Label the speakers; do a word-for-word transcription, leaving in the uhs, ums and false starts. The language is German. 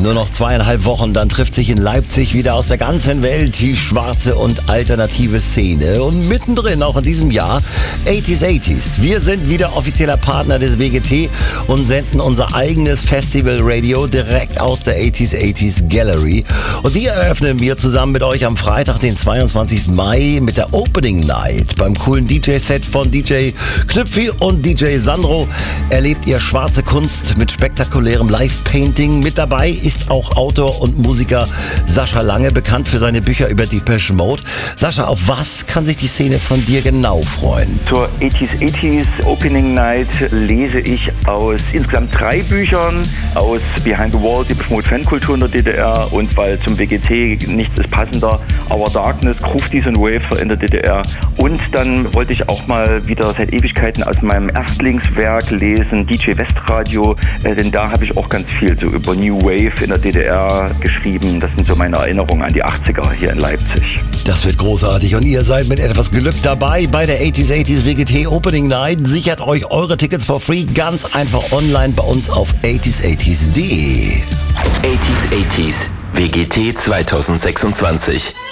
Speaker 1: Nur noch zweieinhalb Wochen, dann trifft sich in Leipzig wieder aus der ganzen Welt die schwarze und alternative Szene. Und mittendrin, auch in diesem Jahr, achtziger achtziger. Wir sind wieder offizieller Partner des W G T und senden unser eigenes Festival-Radio direkt aus der achtziger achtziger Gallery. Und die eröffnen wir zusammen mit euch am Freitag, den zweiundzwanzigsten Mai, mit der Opening Night. Beim coolen D J-Set von D J Knüpfi und D J Sandro erlebt ihr schwarze Kunst mit spektakulärem Live-Painting. Mit dabei ist auch Autor und Musiker Sascha Lange, bekannt für seine Bücher über Depeche Mode. Sascha, auf was kann sich die Szene von dir genau freuen?
Speaker 2: Zur achtziger achtziger Opening Night lese ich aus insgesamt drei Büchern, aus Behind the Wall, Depeche Mode Fankultur in der D D R, und weil zum W G T nichts ist passender, Our Darkness, Gruftis und Wafer in der D D R. Und dann wollte ich auch mal wieder seit Ewigkeiten aus meinem Erstlingswerk lesen, D J Westradio, äh, denn da habe ich auch ganz viel so über New Wave in der D D R geschrieben. Das sind so meine Erinnerungen an die achtziger hier in Leipzig.
Speaker 1: Das wird großartig und ihr seid mit etwas Glück dabei bei der achtziger achtziger W G T Opening Night. Sichert euch eure Tickets for free ganz einfach online bei uns auf achtziger achtziger punkt de.
Speaker 3: achtziger achtziger W G T zweitausendsechsundzwanzig.